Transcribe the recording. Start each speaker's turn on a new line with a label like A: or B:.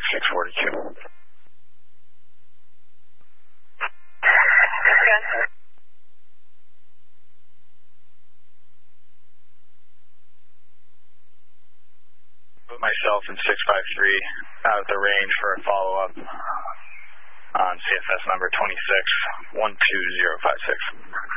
A: 642. Put myself in 653 out at the range for a follow-up on CFS number 26-12056.